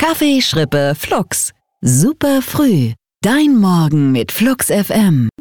Kaffee, Schrippe, Flux. Super früh. Dein Morgen mit Flux FM.